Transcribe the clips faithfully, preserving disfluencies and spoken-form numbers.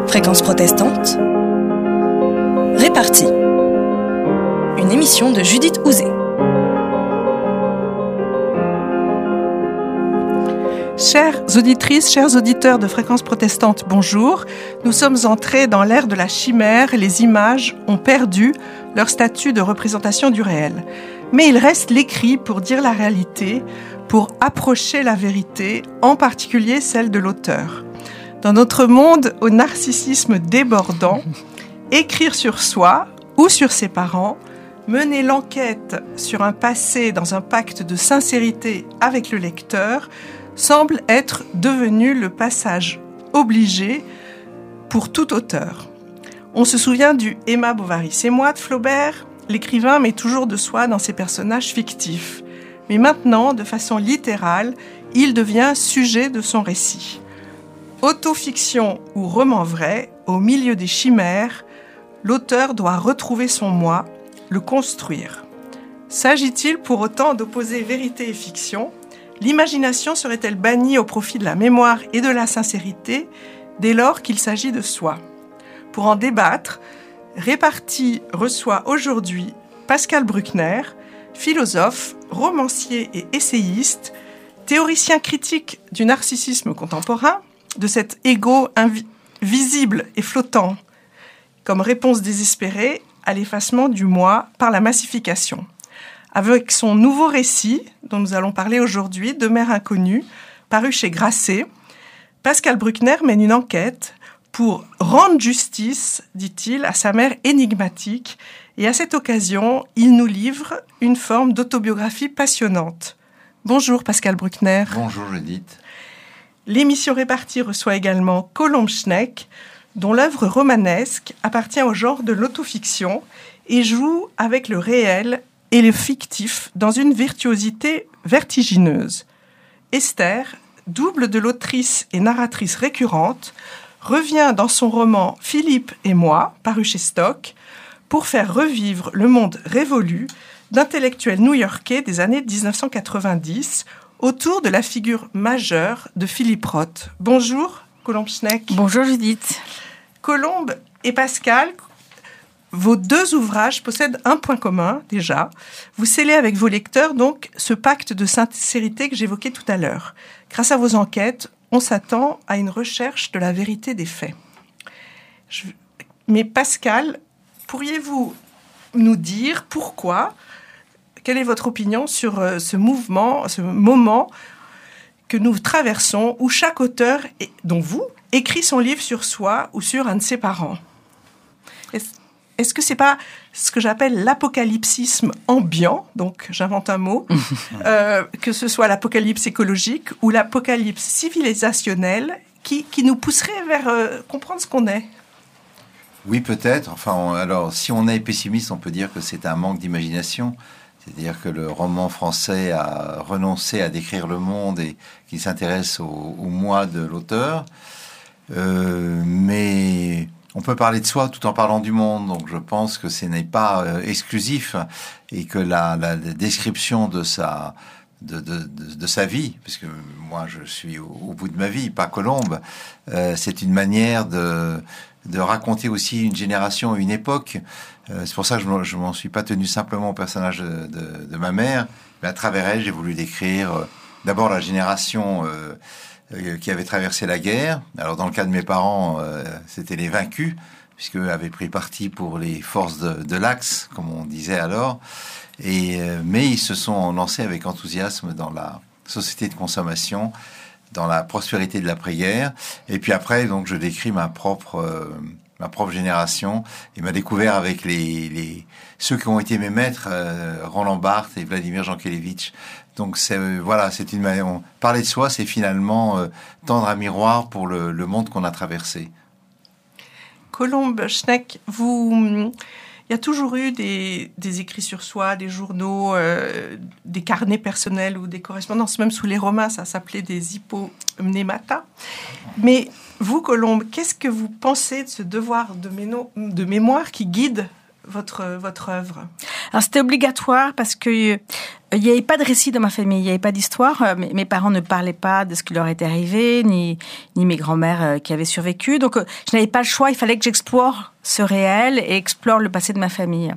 Fréquence protestante, Répartie. Une émission de Judith Houzé. Chères auditrices, chers auditeurs de Fréquence protestante, bonjour. Nous sommes entrés dans l'ère de la chimère. Les images ont perdu leur statut de représentation du réel. Mais il reste l'écrit pour dire la réalité, pour approcher la vérité, en particulier celle de l'auteur. Dans notre monde au narcissisme débordant, écrire sur soi ou sur ses parents, mener l'enquête sur un passé dans un pacte de sincérité avec le lecteur, semble être devenu le passage obligé pour tout auteur. On se souvient du « Emma Bovary, c'est moi » de Flaubert. L'écrivain met toujours de soi dans ses personnages fictifs. Mais maintenant, de façon littérale, il devient sujet de son récit. Autofiction ou roman vrai, au milieu des chimères, l'auteur doit retrouver son moi, le construire. S'agit-il pour autant d'opposer vérité et fiction ? L'imagination serait-elle bannie au profit de la mémoire et de la sincérité dès lors qu'il s'agit de soi ? Pour en débattre, Répartie reçoit aujourd'hui Pascal Bruckner, philosophe, romancier et essayiste, théoricien critique du narcissisme contemporain, de cet ego invisible et flottant, comme réponse désespérée à l'effacement du moi par la massification. Avec son nouveau récit, dont nous allons parler aujourd'hui, De mère inconnue, paru chez Grasset, Pascal Bruckner mène une enquête pour rendre justice, dit-il, à sa mère énigmatique, et à cette occasion, il nous livre une forme d'autobiographie passionnante. Bonjour Pascal Bruckner. Bonjour Judith. L'émission Répartie reçoit également Colombe Schneck, dont l'œuvre romanesque appartient au genre de l'autofiction et joue avec le réel et le fictif dans une virtuosité vertigineuse. Esther, double de l'autrice et narratrice récurrente, revient dans son roman « Philippe et moi », paru chez Stock, pour faire revivre le monde révolu d'intellectuels new-yorkais des années dix-neuf cent quatre-vingt-dix autour de la figure majeure de Philippe Roth. Bonjour, Colombe Schneck. Bonjour Judith. Colombe et Pascal, vos deux ouvrages possèdent un point commun, déjà. Vous scellez avec vos lecteurs, donc, ce pacte de sincérité que j'évoquais tout à l'heure. Grâce à vos enquêtes, on s'attend à une recherche de la vérité des faits. Je... Mais Pascal, pourriez-vous nous dire pourquoi, quelle est votre opinion sur euh, ce mouvement, ce moment que nous traversons, où chaque auteur, dont vous, écrit son livre sur soi ou sur un de ses parents ? Est-ce... Est-ce que c'est pas ce que j'appelle l'apocalypsisme ambiant, donc j'invente un mot, euh, que ce soit l'apocalypse écologique ou l'apocalypse civilisationnelle qui, qui nous pousserait vers euh, comprendre ce qu'on est ? Oui, peut-être. Enfin, on, alors, si on est pessimiste, on peut dire que c'est un manque d'imagination. C'est-à-dire que le roman français a renoncé à décrire le monde et qu'il s'intéresse au, au moi de l'auteur. Euh, mais... On peut parler de soi tout en parlant du monde, donc je pense que ce n'est pas euh, exclusif et que la, la, la description de sa, de, de, de, de sa vie, puisque moi je suis au, au bout de ma vie, pas Colombe, euh, c'est une manière de, de raconter aussi une génération, une époque. Euh, c'est pour ça que je ne m'en suis pas tenu simplement au personnage de, de, de ma mère, mais à travers elle, j'ai voulu décrire euh, d'abord la génération euh, qui avait traversé la guerre. Alors, dans le cas de mes parents, euh, c'était les vaincus, puisqu'eux avaient pris parti pour les forces de, de l'Axe, comme on disait alors. Et, euh, mais ils se sont lancés avec enthousiasme dans la société de consommation, dans la prospérité de l'après-guerre. Et puis après, donc, je décris ma propre, euh, ma propre génération et ma découverte avec les, les, ceux qui ont été mes maîtres, euh, Roland Barthes et Vladimir Jankélévitch. Donc c'est euh, voilà, c'est une manière. On, parler de soi, c'est finalement euh, tendre un miroir pour le, le monde qu'on a traversé. Colombe Schneck, vous, il y a toujours eu des, des écrits sur soi, des journaux, euh, des carnets personnels ou des correspondances, même sous les Romains, ça s'appelait des hypomnémata. Mais vous, Colombe, qu'est-ce que vous pensez de ce devoir de, méno, de mémoire qui guide votre, votre œuvre ? Alors c'était obligatoire parce que il n'y avait pas de récit dans ma famille, il n'y avait pas d'histoire. Mes, mes parents ne parlaient pas de ce qui leur était arrivé, ni, ni mes grands-mères qui avaient survécu. Donc, je n'avais pas le choix, il fallait que j'explore ce réel et explore le passé de ma famille.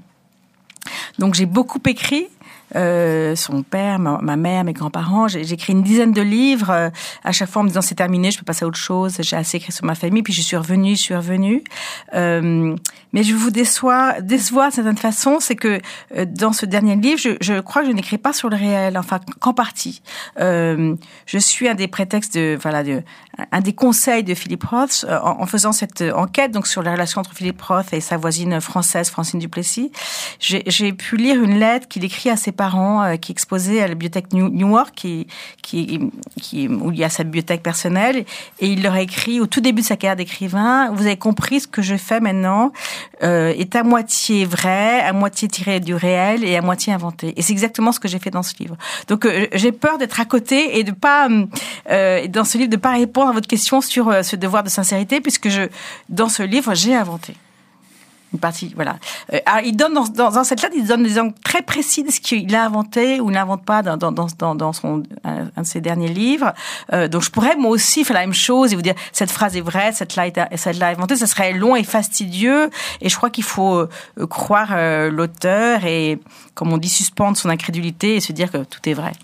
Donc, j'ai beaucoup écrit. Euh, son père, ma, ma mère, mes grands-parents. J'ai, j'ai écrit une dizaine de livres. Euh, à chaque fois, en me disant c'est terminé, je peux passer à autre chose. J'ai assez écrit sur ma famille. Puis je suis revenue, je suis revenue. Euh, mais je vous déçois, décevoir d'une certaine façon, c'est que euh, dans ce dernier livre, je, je crois que je n'écris pas sur le réel, enfin qu'en partie. Euh, je suis un des prétextes de, voilà, de, un des conseils de Philippe Roth euh, en, en faisant cette enquête donc sur la relation entre Philippe Roth et sa voisine française, Francine Duplessis. J'ai, j'ai pu lire une lettre qu'il écrit à ses parents euh, qui est exposée à la bibliothèque New, Newark, qui, qui, qui, où il y a sa bibliothèque personnelle, et il leur a écrit au tout début de sa carrière d'écrivain: vous avez compris, ce que je fais maintenant euh, est à moitié vrai, à moitié tiré du réel et à moitié inventé. Et c'est exactement ce que j'ai fait dans ce livre. Donc euh, j'ai peur d'être à côté et de pas euh, dans ce livre de pas répondre à votre question sur euh, ce devoir de sincérité, puisque je dans ce livre j'ai inventé une partie, voilà. Euh, alors, il donne dans, dans, dans cette lettre, il donne des angles très précis de ce qu'il a inventé ou n'invente pas dans, dans, dans, dans son, un, un de ses derniers livres. Euh, donc, je pourrais, moi aussi, faire la même chose et vous dire, cette phrase est vraie, cette-là est, cette-là est inventée. Ça serait long et fastidieux. Et je crois qu'il faut euh, croire euh, l'auteur et, comme on dit, suspendre son incrédulité et se dire que tout est vrai.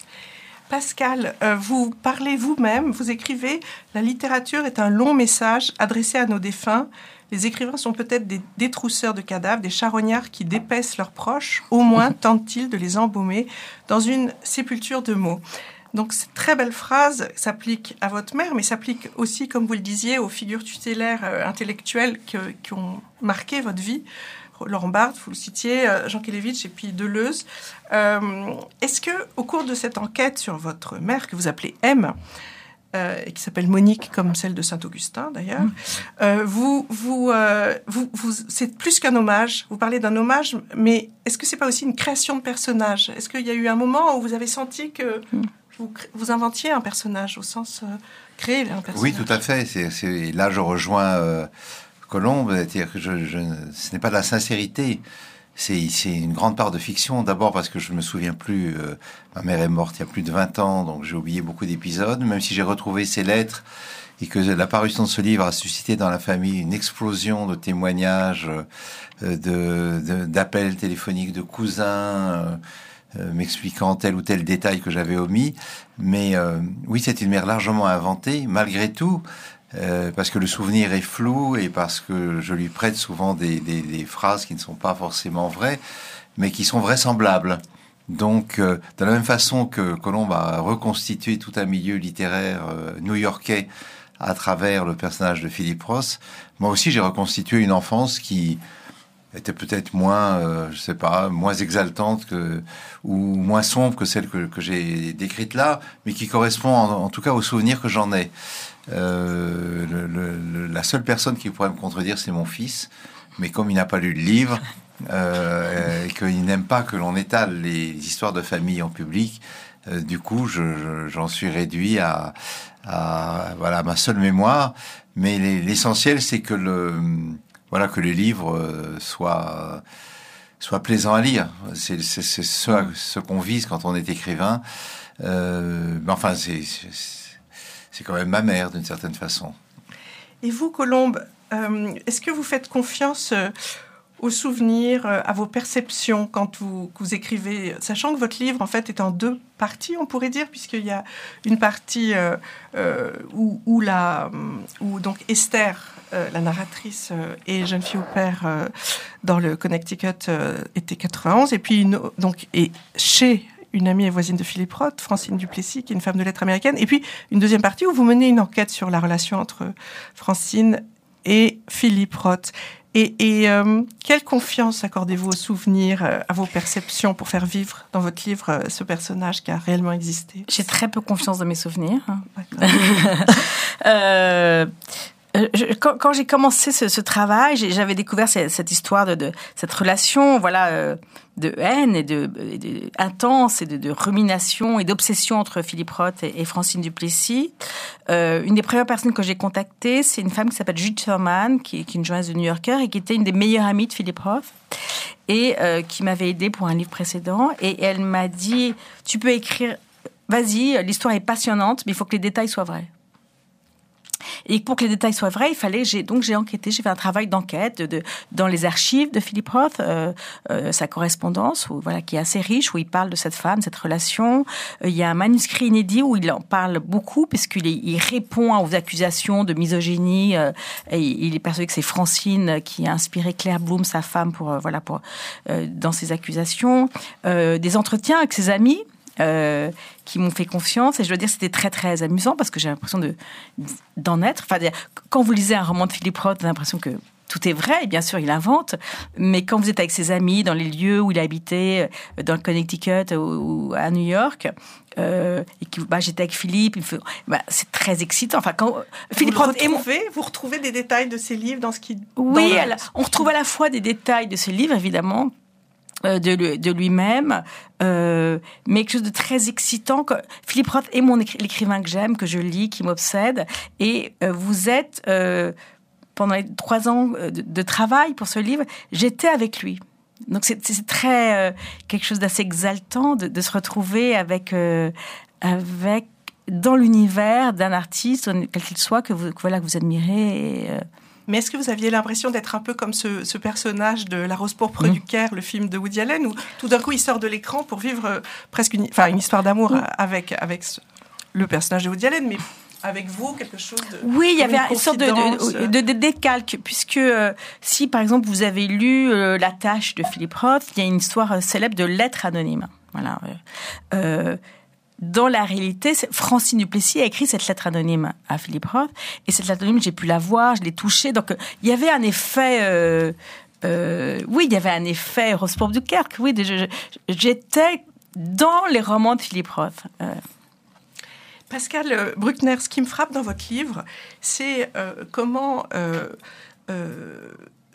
Pascal, euh, vous parlez vous-même, vous écrivez « La littérature est un long message adressé à nos défunts. Les écrivains sont peut-être des détrousseurs de cadavres, des charognards qui dépaissent leurs proches. Au moins tentent-ils de les embaumer dans une sépulture de mots. » Donc, cette très belle phrase s'applique à votre mère, mais s'applique aussi, comme vous le disiez, aux figures tutélaires euh, intellectuelles que, qui ont marqué votre vie. Laurent Barthes, vous le citiez, Jean Kelevitch et puis Deleuze. Euh, est-ce que, au cours de cette enquête sur votre mère, que vous appelez M, euh, et qui s'appelle Monique, comme celle de Saint-Augustin d'ailleurs, mmh. euh, vous, vous, euh, vous, vous, c'est plus qu'un hommage. Vous parlez d'un hommage, mais est-ce que c'est pas aussi une création de personnage? Est-ce qu'il y a eu un moment où vous avez senti que mmh. vous, vous inventiez un personnage, au sens euh, créer un personnage? Oui, tout à fait. C'est, c'est, là, je rejoins Euh... Colombe, c'est-à-dire que je, je, ce n'est pas de la sincérité, c'est, c'est une grande part de fiction. D'abord parce que je ne me souviens plus, euh, ma mère est morte il y a plus de vingt ans, donc j'ai oublié beaucoup d'épisodes, même si j'ai retrouvé ces lettres et que la parution de ce livre a suscité dans la famille une explosion de témoignages, euh, de, de, d'appels téléphoniques de cousins, euh, euh, m'expliquant tel ou tel détail que j'avais omis. Mais euh, oui, c'est une mère largement inventée, malgré tout. Euh, parce que le souvenir est flou et parce que je lui prête souvent des, des, des phrases qui ne sont pas forcément vraies, mais qui sont vraisemblables. Donc, euh, de la même façon que Colombe a reconstitué tout un milieu littéraire euh, new-yorkais à travers le personnage de Philippe Roth, moi aussi j'ai reconstitué une enfance qui était peut-être moins, euh, je sais pas, moins exaltante que, ou moins sombre que celle que, que j'ai décrite là, mais qui correspond en, en tout cas aux souvenirs que j'en ai. Euh, le, le, la seule personne qui pourrait me contredire, c'est mon fils. Mais comme il n'a pas lu le livre euh, et qu'il n'aime pas que l'on étale les histoires de famille en public, euh, du coup, je, je, j'en suis réduit à, à voilà ma seule mémoire. Mais les, l'essentiel, c'est que le voilà que le livre soit soit plaisant à lire. C'est, c'est, c'est ce, ce qu'on vise quand on est écrivain. Euh, mais enfin, c'est, c'est C'est quand même ma mère, d'une certaine façon. Et vous, Colombe, euh, est-ce que vous faites confiance euh, aux souvenirs, euh, à vos perceptions quand vous, vous écrivez, sachant que votre livre, en fait, est en deux parties, on pourrait dire, puisqu'il y a une partie euh, euh, où, où, la, où donc Esther, euh, la narratrice, euh, est jeune fille au père euh, dans le Connecticut, euh, été quatre-vingt-onze, et puis une, donc, et chez une amie et voisine de Philippe Roth, Francine Duplessis, qui est une femme de lettres américaine. Et puis, une deuxième partie où vous menez une enquête sur la relation entre Francine et Philippe Roth. Et, et euh, quelle confiance accordez-vous aux souvenirs, euh, à vos perceptions pour faire vivre dans votre livre euh, ce personnage qui a réellement existé? J'ai très peu confiance dans mes souvenirs. Hein. euh, Euh, je, quand, quand j'ai commencé ce, ce travail, j'ai, j'avais découvert cette, cette histoire de, de cette relation, voilà, euh, de haine et de, et de intense et de, de rumination et d'obsession entre Philippe Roth et, et Francine Duplessis. Euh, une des premières personnes que j'ai contactées, c'est une femme qui s'appelle Judith Thurman, qui, qui est une journaliste du New Yorker et qui était une des meilleures amies de Philippe Roth et euh, qui m'avait aidée pour un livre précédent. Et elle m'a dit, tu peux écrire, vas-y, l'histoire est passionnante, mais il faut que les détails soient vrais. Et pour que les détails soient vrais, il fallait, j'ai, donc j'ai enquêté, j'ai fait un travail d'enquête de, de, dans les archives de Philippe Roth, euh, euh, sa correspondance, où, voilà, qui est assez riche, où il parle de cette femme, cette relation. Euh, il y a un manuscrit inédit où il en parle beaucoup, puisqu'il est, il répond aux accusations de misogynie. Euh, et il est persuadé que c'est Francine qui a inspiré Claire Bloom, sa femme, pour, euh, voilà, pour, euh, dans ses accusations. Euh, des entretiens avec ses amis. Euh, qui m'ont fait confiance, et je dois dire c'était très très amusant parce que j'ai l'impression de, d'en être. Enfin, quand vous lisez un roman de Philippe Roth, vous avez l'impression que tout est vrai, et bien sûr il invente, mais quand vous êtes avec ses amis dans les lieux où il habitait, dans le Connecticut ou, ou à New York, euh, et que bah, j'étais avec Philippe, il me fait, bah, c'est très excitant. Enfin, quand Philippe vous Roth retrouvez, vous retrouvez des détails de ses livres dans ce qui. Oui, dans elle, le... on retrouve à la fois des détails de ses livres évidemment. De, de lui-même, euh, mais quelque chose de très excitant. Philippe Roth est mon écri- l'écrivain que j'aime, que je lis, qui m'obsède. Et euh, vous êtes, euh, pendant les trois ans de, de travail pour ce livre, j'étais avec lui. Donc c'est, c'est très euh, quelque chose d'assez exaltant de, de se retrouver avec, euh, avec dans l'univers d'un artiste, quel qu'il soit, que vous, que, voilà, que vous admirez. Et, euh, Mais est-ce que vous aviez l'impression d'être un peu comme ce, ce personnage de La Rose pourpre mmh. du Caire, le film de Woody Allen, où tout d'un coup il sort de l'écran pour vivre euh, presque une, enfin, une histoire d'amour mmh. avec, avec ce, le personnage de Woody Allen, mais avec vous, quelque chose de... Oui, il y avait une, une sorte de, de, de, de décalque, puisque euh, si par exemple vous avez lu euh, La Tâche de Philippe Roth, il y a une histoire célèbre de lettres anonymes. Voilà. Euh, Dans la réalité, Francine Duplessis a écrit cette lettre anonyme à Philippe Roth, et cette lettre anonyme, j'ai pu la voir, je l'ai touchée, donc euh, il y avait un effet, euh, euh, oui, il y avait un effet Rose pourpre du Caire, oui, je, je, j'étais dans les romans de Philippe Roth. Euh. Pascal Bruckner, ce qui me frappe dans votre livre, c'est euh, comment euh, euh,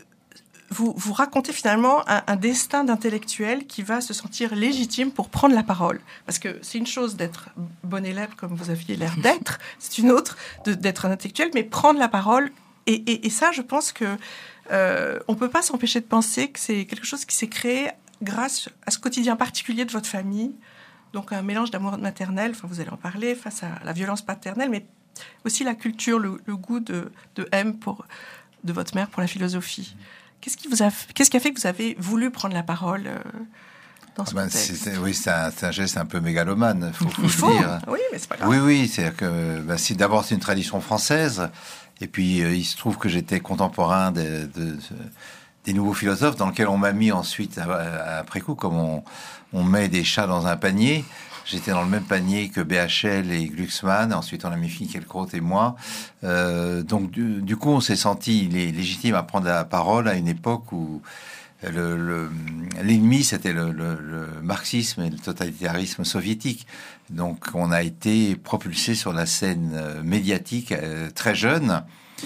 Vous, vous racontez finalement un, un destin d'intellectuel qui va se sentir légitime pour prendre la parole. Parce que c'est une chose d'être bon élève, comme vous aviez l'air d'être, c'est une autre de, d'être un intellectuel, mais prendre la parole, et, et, et ça, je pense que euh, on ne peut pas s'empêcher de penser que c'est quelque chose qui s'est créé grâce à ce quotidien particulier de votre famille, donc un mélange d'amour maternel, enfin vous allez en parler, face à la violence paternelle, mais aussi la culture, le, le goût de, de M pour, de votre mère pour la philosophie. Qu'est-ce qui, vous a, qu'est-ce qui a fait que vous avez voulu prendre la parole euh, dans ce ben, contexte c'est, Oui, c'est un, c'est un geste un peu mégalomane, faut, faut Il faut, le dire. Oui, mais c'est pas grave. Oui, oui, c'est que ben, c'est, d'abord c'est une tradition française, et puis euh, il se trouve que j'étais contemporain de, de, de, des nouveaux philosophes, dans lesquels on m'a mis ensuite, après coup, comme on, on met des chats dans un panier. J'étais dans le même panier que B H L et Glucksmann. Ensuite, on a mis Finkielkraut et moi. Euh, donc, du, du coup, on s'est senti légitime à prendre la parole à une époque où le, le, l'ennemi, c'était le, le, le marxisme et le totalitarisme soviétique. Donc, on a été propulsé sur la scène médiatique euh, très jeune.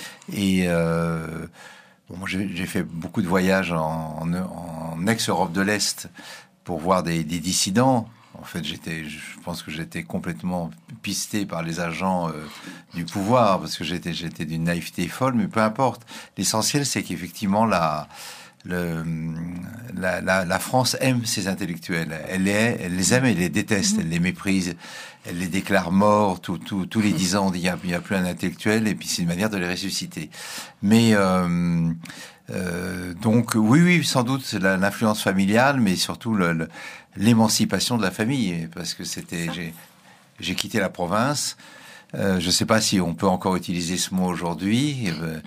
Et euh, bon, moi, j'ai, j'ai fait beaucoup de voyages en, en, en ex-Europe de l'Est pour voir des, des dissidents. En fait, j'étais, je pense que j'étais complètement pisté par les agents euh, du pouvoir, parce que j'étais, j'étais d'une naïveté folle, mais peu importe. L'essentiel, c'est qu'effectivement, la, le, la, la, la France aime ses intellectuels. Elle les, elle les aime, elle les déteste, elle les méprise, elle les déclare morts. Tout, tout, tous les dix ans, on dit il n'y a, a plus un intellectuel, et puis c'est une manière de les ressusciter. Mais... Euh, Euh, donc oui, oui, sans doute c'est la, l'influence familiale, mais surtout le, le, l'émancipation de la famille, parce que c'était, j'ai, j'ai quitté la province. Euh, je ne sais pas si on peut encore utiliser ce mot aujourd'hui, euh,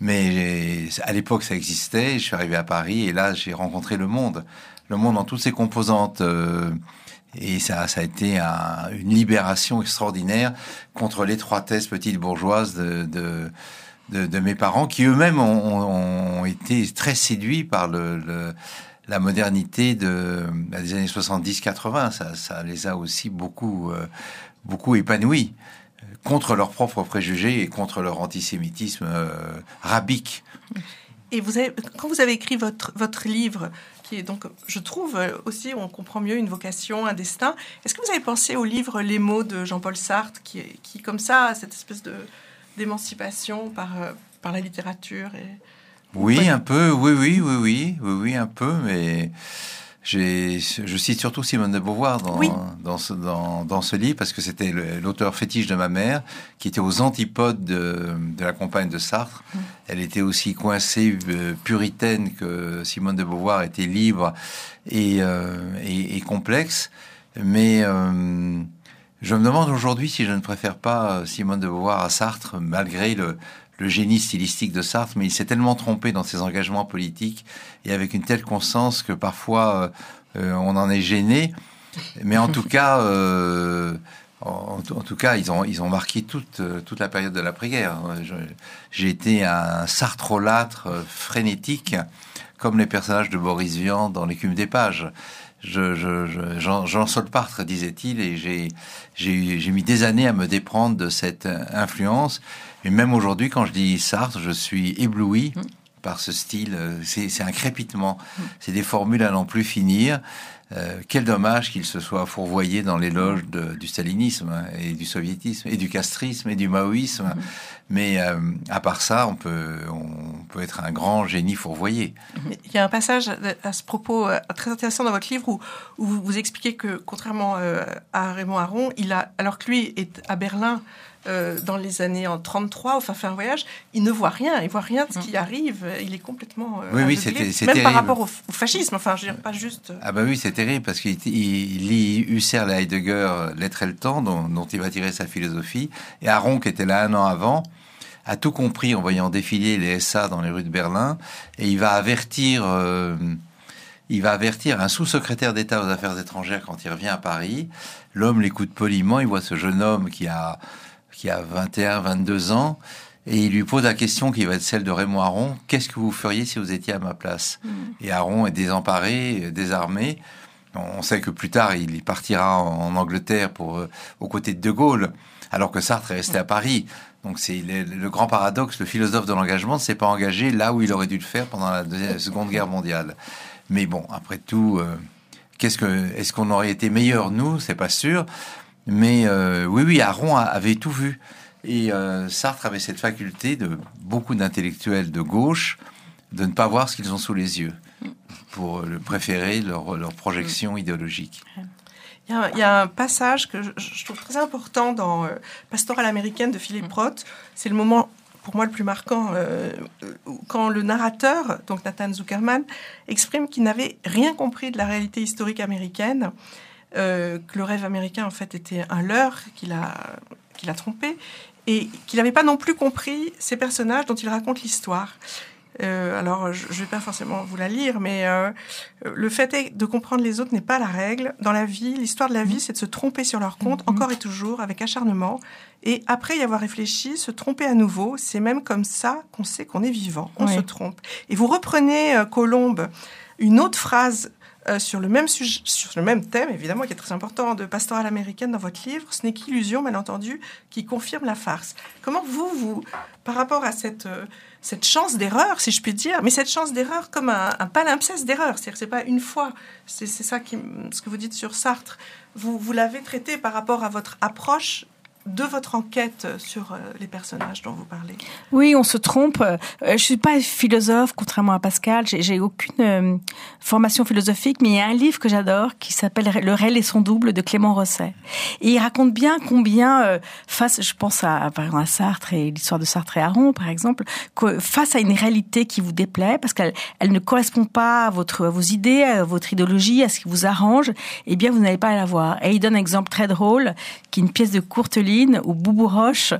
mais à l'époque ça existait. Je suis arrivé à Paris et là j'ai rencontré le monde, le monde en toutes ses composantes. Euh, Et ça, ça a été un, une libération extraordinaire contre l'étroitesse petite bourgeoise de, de De, de mes parents, qui eux-mêmes ont, ont été très séduits par le, le, la modernité de, des années soixante-dix quatre-vingts. Ça, ça les a aussi beaucoup, euh, beaucoup épanouis. contre leurs propres préjugés et contre leur antisémitisme euh, rabique. Et vous avez, quand vous avez écrit votre, votre livre, qui est donc, je trouve aussi, on comprend mieux une vocation, un destin, est-ce que vous avez pensé au livre Les mots de Jean-Paul Sartre, qui, qui comme ça, a cette espèce de, d'émancipation par, par la littérature et... Oui, ouais. un peu, oui, oui, oui, oui, oui, oui, un peu, mais... J'ai, je cite surtout Simone de Beauvoir dans, oui. dans, ce, dans, dans ce livre, parce que c'était le, l'auteur fétiche de ma mère, qui était aux antipodes de, de la compagne de Sartre. Mmh. Elle était aussi coincée, euh, puritaine, que Simone de Beauvoir était libre et, euh, et, et complexe. Mais euh, je me demande aujourd'hui si je ne préfère pas Simone de Beauvoir à Sartre, malgré le... le génie stylistique de Sartre, mais il s'est tellement trompé dans ses engagements politiques et avec une telle conscience que parfois euh, on en est gêné. Mais en tout cas, euh, en, en tout cas, ils ont ils ont marqué toute toute la période de l'après-guerre. Je, j'ai été un sartrolâtre frénétique, comme les personnages de Boris Vian dans L'écume des pages. Je, je, je, Jean, Jean Solpartre, disait-il, et j'ai, j'ai, j'ai mis des années à me déprendre de cette influence. Et même aujourd'hui, quand je dis Sartre, je suis ébloui mmh. par ce style. C'est, c'est un crépitement. Mmh. C'est des formules à n'en plus finir. Euh, quel dommage qu'il se soit fourvoyé dans l'éloge de, du stalinisme hein, et du soviétisme et du castrisme et du maoïsme. Mmh. Mais euh, à part ça, on peut, on peut être un grand génie fourvoyé. Il y a un passage à ce propos très intéressant dans votre livre où, où vous expliquez que, contrairement à Raymond Aron, il a, alors que lui est à Berlin euh, dans les années en trente-trois, enfin fait un voyage, il ne voit rien, il voit rien de ce qui arrive, il est complètement euh, oui, oui, aveuglé, c'était, c'est même terrible. par rapport au, au fascisme, enfin je veux dire pas juste... Ah bah oui, c'est terrible parce qu'il il lit Husserl et Heidegger, L'être et le temps, dont, dont il va tirer sa philosophie, et Aron, qui était là un an avant, a tout compris en voyant défiler les S A dans les rues de Berlin, et il va avertir... Euh, Il va avertir un sous-secrétaire d'État aux Affaires étrangères quand il revient à Paris. L'homme l'écoute poliment, il voit ce jeune homme qui a, qui a vingt et un, vingt-deux ans, et il lui pose la question qui va être celle de Raymond Aron. Qu'est-ce que vous feriez si vous étiez à ma place ? mmh. Et Aron est désemparé, désarmé. On sait que plus tard, il partira en Angleterre pour, euh, aux côtés de De Gaulle, alors que Sartre est resté à Paris. Donc c'est le, le grand paradoxe, le philosophe de l'engagement ne s'est pas engagé là où il aurait dû le faire pendant la deuxième, Seconde Guerre mondiale. Mais bon, après tout, euh, qu'est-ce que, est-ce qu'on aurait été meilleurs, nous ? C'est pas sûr. Mais euh, oui, oui, Aron a, avait tout vu. Et euh, Sartre avait cette faculté de beaucoup d'intellectuels de gauche de ne pas voir ce qu'ils ont sous les yeux pour le préférer leur, leur projection idéologique. Il y, a, il y a un passage que je, je trouve très important dans euh, Pastorale américaine de Philippe Roth. C'est le moment... pour moi, le plus marquant, euh, quand le narrateur, donc Nathan Zuckerman, exprime qu'il n'avait rien compris de la réalité historique américaine, euh, que le rêve américain, en fait, était un leurre, qu'il a, qu'il a trompé, et qu'il n'avait pas non plus compris ces personnages dont il raconte l'histoire. Euh, alors, je ne vais pas forcément vous la lire, mais euh, le fait est de comprendre les autres n'est pas la règle. Dans la vie, l'histoire de la vie, c'est de se tromper sur leur compte, encore et toujours, avec acharnement. Et après y avoir réfléchi, se tromper à nouveau, c'est même comme ça qu'on sait qu'on est vivant. On oui. se trompe. Et vous reprenez, euh, Colombe, une autre phrase euh, sur le même sujet, sur le même thème, évidemment, qui est très important, de Pastorale américaine dans votre livre. Ce n'est qu'illusion, mal entendu, qui confirme la farce. Comment vous, vous par rapport à cette... Euh, cette chance d'erreur, si je puis dire, mais cette chance d'erreur comme un, un palimpseste d'erreur, c'est-à-dire que c'est pas une fois, c'est, c'est ça qui, ce que vous dites sur Sartre, vous, vous l'avez traité par rapport à votre approche de votre enquête sur euh, les personnages dont vous parlez. Oui, on se trompe. Euh, je suis pas philosophe, contrairement à Pascal. J'ai, j'ai aucune euh, formation philosophique, mais il y a un livre que j'adore qui s'appelle Le réel et son double de Clément Rosset. Et il raconte bien combien, euh, face, je pense à, par exemple, à Sartre et l'histoire de Sartre et Aron, par exemple, que face à une réalité qui vous déplaît, parce qu'elle elle ne correspond pas à, votre, à vos idées, à votre idéologie, à ce qui vous arrange, eh bien, vous n'allez pas la voir. Et il donne un exemple très drôle, qui est une pièce de Courteline, où Boubou Roche,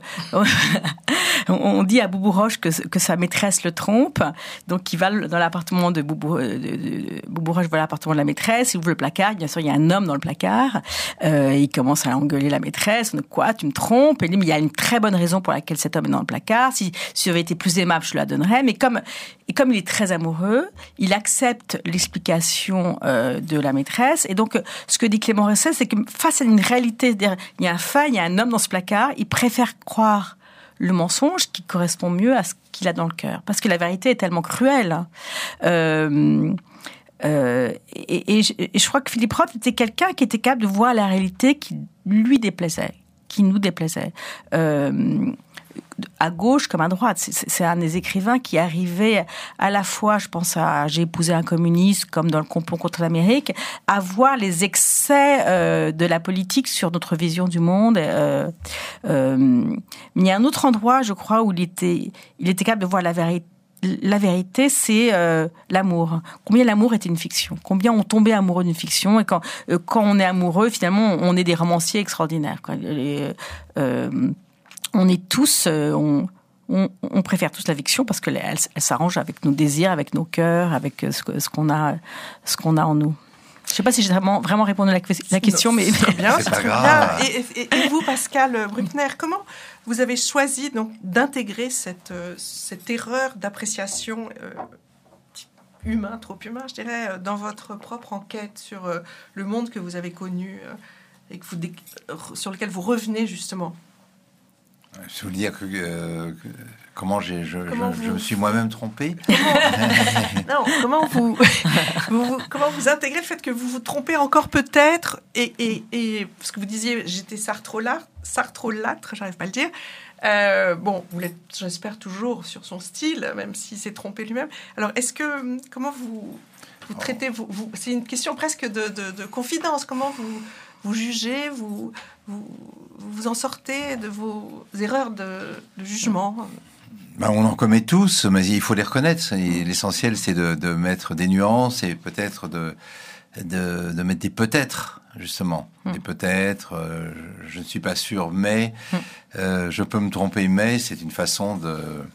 on dit à Boubou Roche que, que sa maîtresse le trompe, donc il va dans l'appartement de Boubou, de, de, Boubou Roche va à l'appartement de la maîtresse, il ouvre le placard, bien sûr il y a un homme dans le placard, euh, il commence à engueuler la maîtresse, quoi, tu me trompes, et il dit mais il y a une très bonne raison pour laquelle cet homme est dans le placard, si, si j'avais été plus aimable je la donnerais, mais comme, et comme il est très amoureux, il accepte l'explication euh, de la maîtresse, et donc ce que dit Clément Rosset, c'est que face à une réalité, il y a un fait, il y a un homme dans ce placard, il préfère croire le mensonge qui correspond mieux à ce qu'il a dans le cœur. Parce que la vérité est tellement cruelle. Euh, euh, et, et, et je crois que Philippe Roth était quelqu'un qui était capable de voir la réalité qui lui déplaisait, qui nous déplaisait. Euh, à gauche comme à droite. C'est, c'est un des écrivains qui arrivait à la fois, je pense à J'ai épousé un communiste, comme dans Le complot contre l'Amérique, à voir les excès euh, de la politique sur notre vision du monde. Euh, euh, mais il y a un autre endroit, je crois, où il était, il était capable de voir la vérité. La vérité, c'est euh, l'amour. Combien l'amour était une fiction. Combien on tombait amoureux d'une fiction. Et quand, euh, quand on est amoureux, finalement, on est des romanciers extraordinaires. Quoi. Les, euh, on est tous... Euh, on, on, on préfère tous la fiction parce qu'elle elle, elle s'arrange avec nos désirs, avec nos cœurs, avec ce, ce, qu'on, a, ce qu'on a en nous. Je ne sais pas si j'ai vraiment, vraiment répondu à la, la question, non, mais... C'est très bien, c'est c'est pas très grave. bien. Et, et, et vous, Pascal Bruckner, comment vous avez choisi donc, d'intégrer cette, euh, cette erreur d'appréciation euh, humain, trop humain, je dirais, dans votre propre enquête sur euh, le monde que vous avez connu euh, et que vous, sur lequel vous revenez, justement? Je veux dire que, euh, que comment j'ai je, comment je, vous... je me suis moi-même trompé. Non, comment vous, vous comment vous intégrez le fait que vous vous trompez encore peut-être et et, et parce que vous disiez j'étais sartrolâtre, sartrolâtre, j'arrive pas à le dire. Euh, bon, vous l'êtes, j'espère toujours sur son style, même s'il s'est trompé lui-même. Alors, est-ce que comment vous vous traitez vous, vous c'est une question presque de, de, de confidence. Comment vous vous jugez, vous, vous vous en sortez de vos erreurs de, de jugement? Ben, on en commet tous, mais il faut les reconnaître. Et l'essentiel, c'est de, de mettre des nuances et peut-être de, de, de mettre des peut-être, justement. Mmh. Des peut-être, euh, je ne suis pas sûr, mais mmh. euh, je peux me tromper, mais c'est une façon de...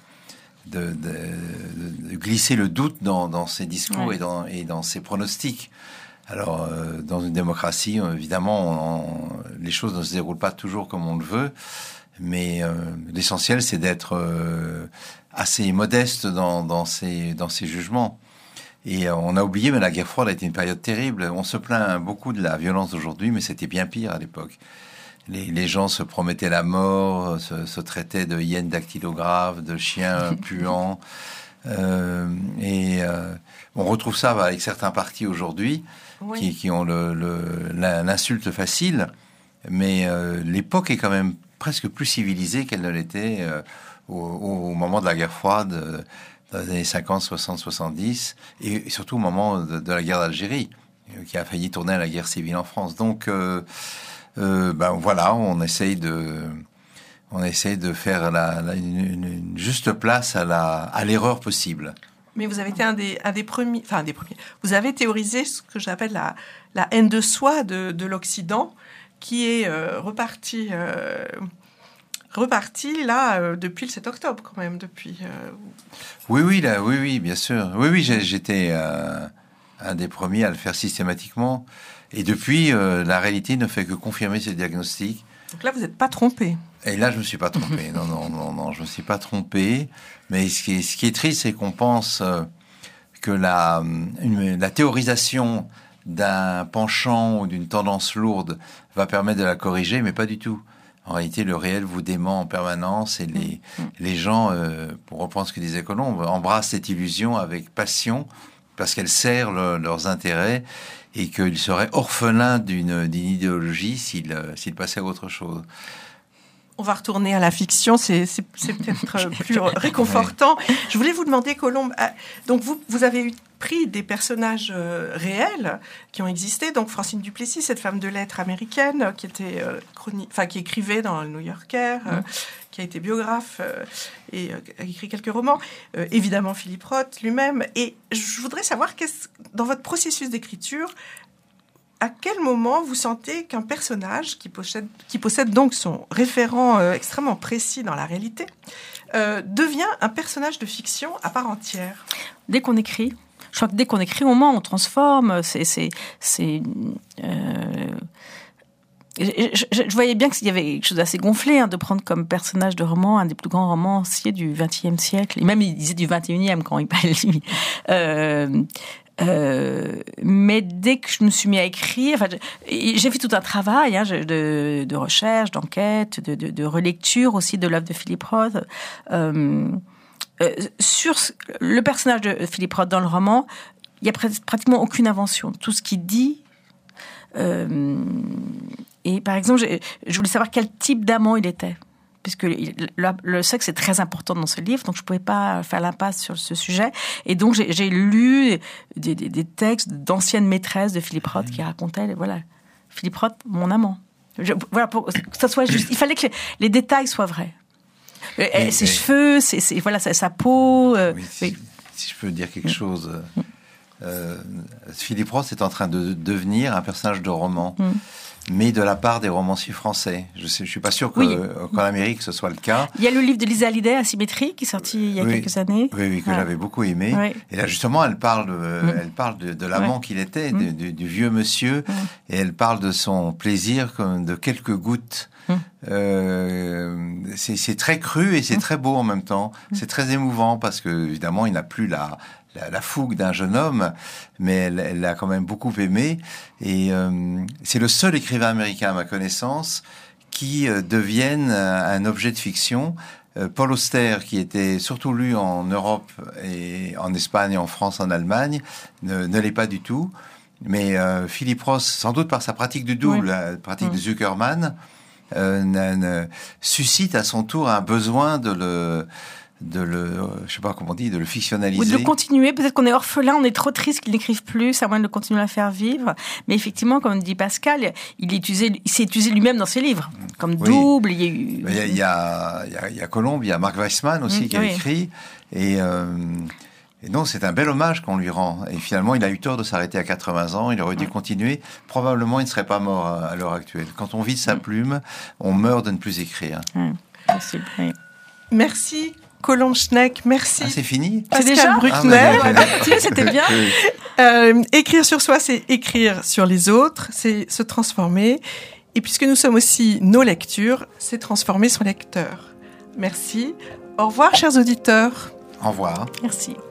De, de, de glisser le doute dans, dans ses discours ouais. et, dans, et dans ses pronostics. Alors, euh, dans une démocratie, évidemment, on, on, les choses ne se déroulent pas toujours comme on le veut, mais euh, l'essentiel, c'est d'être euh, assez modeste dans, dans, ses, dans ses jugements. Et euh, on a oublié, mais la guerre froide a été une période terrible. On se plaint beaucoup de la violence d'aujourd'hui, mais c'était bien pire à l'époque. Les, les gens se promettaient la mort, se, se traitaient de hyènes dactylographes, de chiens puants. Euh, et euh, on retrouve ça avec certains partis aujourd'hui oui. qui, qui ont le, le, l'insulte facile. Mais euh, l'époque est quand même presque plus civilisée qu'elle ne l'était euh, au, au moment de la guerre froide, euh, dans les années cinquante, soixante, soixante-dix, et surtout au moment de, de la guerre d'Algérie, euh, qui a failli tourner à la guerre civile en France. Donc... Euh, Euh, ben voilà, on essaye de, on essaye de faire la, la, une, une juste place à la, à l'erreur possible. Mais vous avez été un des, un des premiers, enfin un des premiers. Vous avez théorisé ce que j'appelle la, la haine de soi de, de l'Occident, qui est euh, reparti, euh, reparti là euh, depuis le sept octobre quand même, depuis. Euh... Oui, oui, là, oui, oui, bien sûr. Oui, oui, j'ai, j'étais euh, un des premiers à le faire systématiquement. Et depuis, euh, la réalité ne fait que confirmer ces diagnostics. Donc là, vous n'êtes pas trompé. Et là, je ne me suis pas trompé. Non, non, non, non, je ne me suis pas trompé. Mais ce qui est, ce qui est triste, c'est qu'on pense euh, que la, une, la théorisation d'un penchant ou d'une tendance lourde va permettre de la corriger, mais pas du tout. En réalité, le réel vous dément en permanence et les, les gens, euh, pour reprendre ce que disait Colomb, embrassent cette illusion avec passion parce qu'elle sert le, leurs intérêts et qu'ils seraient orphelins d'une, d'une idéologie s'ils, s'ils passaient à autre chose. On va retourner à la fiction, c'est, c'est, c'est peut-être plus réconfortant. Ouais. Je voulais vous demander, Colombe, donc vous, vous avez eu pris des personnages euh, réels qui ont existé, donc Francine Duplessis, cette femme de lettres américaine qui était euh, chronique, enfin qui écrivait dans le New Yorker, euh, mmh. qui a été biographe euh, et euh, a écrit quelques romans, euh, évidemment Philippe Roth lui-même. Et je voudrais savoir, qu'est-ce, dans votre processus d'écriture, à quel moment vous sentez qu'un personnage qui possède, qui possède donc son référent euh, extrêmement précis dans la réalité euh, devient un personnage de fiction à part entière? Dès qu'on écrit. Je crois que dès qu'on écrit, au moment, on transforme. C'est, c'est, c'est. Euh... Je, je, je voyais bien qu'il y avait quelque chose d'assez gonflé hein, de prendre comme personnage de roman un des plus grands romanciers du vingtième siècle, et même il disait du vingt et unième quand il parlait lui. Euh, Euh, mais dès que je me suis mis à écrire, enfin, j'ai fait tout un travail hein, de, de recherche, d'enquête, de, de, de relecture aussi de l'œuvre de Philip Roth. Euh, euh, sur le personnage de Philip Roth dans le roman, il n'y a pr- pratiquement aucune invention. Tout ce qu'il dit... Euh, et par exemple, je, je voulais savoir quel type d'amant il était. Puisque le, le sexe est très important dans ce livre, donc je ne pouvais pas faire l'impasse sur ce sujet. Et donc, j'ai, j'ai lu des, des, des textes d'anciennes maîtresses de Philip Roth qui racontaient, voilà, Philip Roth, mon amant. Je, voilà, pour que ça soit juste. Il fallait que les, les détails soient vrais. Et, ses et, cheveux, ses, ses, voilà, sa, sa peau. Euh, oui, si, oui. si je peux dire quelque chose. Euh, Philip Roth est en train de devenir un personnage de roman. Mm. Mais de la part des romanciers français. Je ne suis pas sûr que, oui. qu'en Amérique, ce soit le cas. Il y a le livre de Lisa Hallyday, Asymétrie, qui est sorti il y a oui. quelques années. Oui, oui, que ah. j'avais beaucoup aimé. Oui. Et là, justement, elle parle, mmh. elle parle de, de l'amant ouais. qu'il était, mmh. de, du, du vieux monsieur, mmh. et elle parle de son plaisir comme de quelques gouttes. Mmh. Euh, c'est, c'est très cru et c'est mmh. très beau en même temps. Mmh. C'est très émouvant parce que, évidemment, il n'a plus la... La, la fougue d'un jeune homme, mais elle, elle l'a quand même beaucoup aimé. Et euh, c'est le seul écrivain américain, à ma connaissance, qui euh, devienne un, un objet de fiction. Euh, Paul Auster, qui était surtout lu en Europe, et en Espagne, en France, en Allemagne, ne, ne l'est pas du tout. Mais euh, Philip Roth, sans doute par sa pratique du double, oui. la pratique oui. de Zuckerman, euh, ne, ne, suscite à son tour un besoin de le... de le, je sais pas comment on dit, de le fictionnaliser. Ou de le continuer. Peut-être qu'on est orphelin, on est trop triste qu'il n'écrive plus, c'est à moins de le continuer à faire vivre. Mais effectivement, comme dit Pascal, il, est utilisé, il s'est utilisé lui-même dans ses livres. Comme oui. double, il y a eu... Il y a, il y a, il y a, il y a Colombe, il y a Mark Weissman aussi mmh, qui a oui. écrit. Et, euh, et donc, c'est un bel hommage qu'on lui rend. Et finalement, il a eu tort de s'arrêter à quatre-vingts ans. Il aurait dû mmh. continuer. Probablement, il ne serait pas mort à, à l'heure actuelle. Quand on vide sa mmh. plume, on meurt de ne plus écrire. Mmh. Possible, oui. Merci. Colombe Schneck, merci. Ah, c'est fini Pascal c'est déjà Bruckner. Ah, bah, c'était bien. euh, écrire sur soi, c'est écrire sur les autres, c'est se transformer. Et puisque nous sommes aussi nos lectures, c'est transformer son lecteur. Merci. Au revoir, chers auditeurs. Au revoir. Merci.